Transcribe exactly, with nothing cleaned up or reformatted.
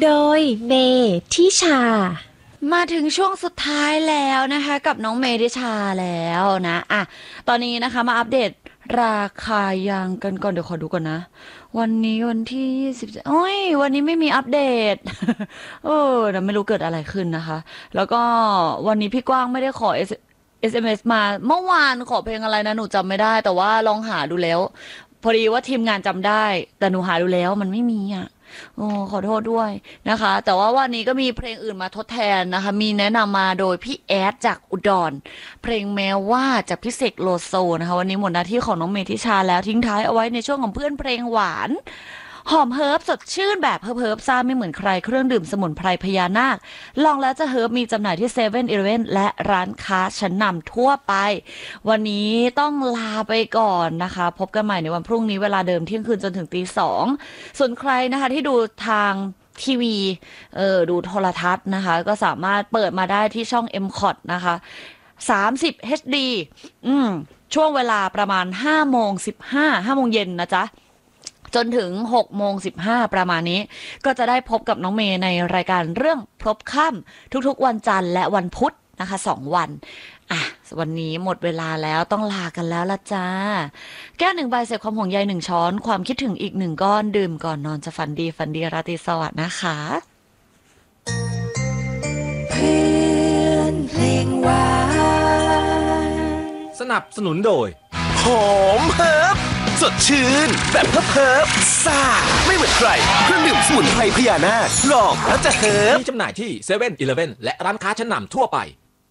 โดยเมทิชามาถึงช่วงสุดท้ายแล้วนะคะกับน้องเมทิชาแล้วนะอ่ะตอนนี้นะคะมาอัปเดตราคายางกันก่อนเดี๋ยวขอดูก่อนนะวันนี้วันที่ยี่สิบโอ้ยวันนี้ไม่มีอัปเดตเออแต่ไม่รู้เกิดอะไรขึ้นนะคะแล้วก็วันนี้พี่กว้างไม่ได้ขอ เอส เอส เอ็ม เอส มาเมื่อวานขอเพลงอะไรนะหนูจำไม่ได้แต่ว่าลองหาดูแล้วพอดีว่าทีมงานจำได้แต่หนูหาดูแล้วมันไม่มีอ่ะโอ้ขอโทษด้วยนะคะแต่ว่าวันนี้ก็มีเพลงอื่นมาทดแทนนะคะมีแนะนำมาโดยพี่แอดจากอุดรเพลงแม้ว่าจากพี่เสกโลโซนะคะวันนี้หมดหน้าที่ของน้องเมทิชาแล้วทิ้งท้ายเอาไว้ในช่วงของเพื่อนเพลงหวานหอมเฮิร์บสดชื่นแบบเฮิร์บเฮิร์บซ่าไม่เหมือนใครเครื่องดื่มสมุนไพรพญานาคลองแล้วจะเฮิร์บมีจำหน่ายที่เซเว่นอีเลฟเว่นและร้านค้าชั้นนำทั่วไปวันนี้ต้องลาไปก่อนนะคะพบกันใหม่ในวันพรุ่งนี้เวลาเดิมเที่ยงคืนจนถึงตีสองส่วนใครนะคะที่ดูทางทีวีเออดูโทรทัศน์นะคะก็สามารถเปิดมาได้ที่ช่อง เอ็ม คอท นะคะสามสิบ เอช ดี อืมช่วงเวลาประมาณห้าโมงสิบห้า ห้าโมงเย็นนะจ๊ะจนถึงหกโมงสิบห้าประมาณนี้ก็จะได้พบกับน้องเมย์ในรายการเรื่องพบค่ำทุกๆวันจันทร์และวันพุธนะคะสองวันอ่ะวันนี้หมดเวลาแล้วต้องลากันแล้วละจ้าแก้วหนึ่งใบเสร็จความห่วงใยหนึ่งช้อนความคิดถึงอีกหนึ่งก้อนดื่มก่อนนอนจะฝันดีฝันดีราตรีสวัสดิ์นะคะเพื่อนเพลงหวานสนับสนุนโดยหอมเฮิร์บสดชื่นแบบเฮิร์บเฮิร์บซ่าไม่เหมือนใครเครื่องดื่มสมุนไพรพญานาคลองแล้วจะเฮิร์บมีจำหน่ายที่เซเว่นอีเลฟเว่นและร้านค้าชั้นนำทั่วไป